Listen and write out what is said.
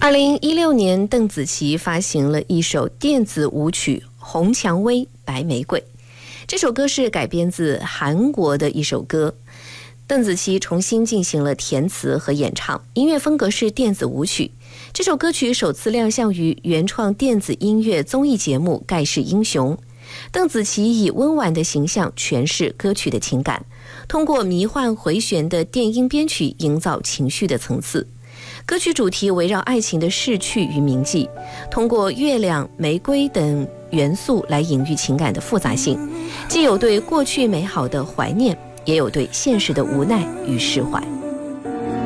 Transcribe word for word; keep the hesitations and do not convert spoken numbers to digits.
二零一六年，邓紫棋发行了一首电子舞曲《红蔷薇白玫瑰》，这首歌是改编自韩国的一首歌。邓紫棋重新进行了填词和演唱，音乐风格是电子舞曲。这首歌曲首次亮相于原创电子音乐综艺节目《盖世英雄》。邓紫棋以温婉的形象诠释歌曲的情感，通过迷幻回旋的电音编曲营造情绪的层次。歌曲主题围绕爱情的逝去与铭记，通过月亮、玫瑰等元素来隐喻情感的复杂性，既有对过去美好的怀念，也有对现实的无奈与释怀。